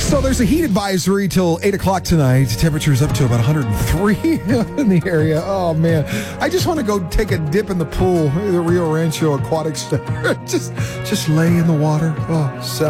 So there's a heat advisory till 8 o'clock tonight. Temperature's up to about 103 in the area. Oh, man. I just want to go take a dip in the pool, the Rio Rancho Aquatic Center. just lay in the water. Oh, so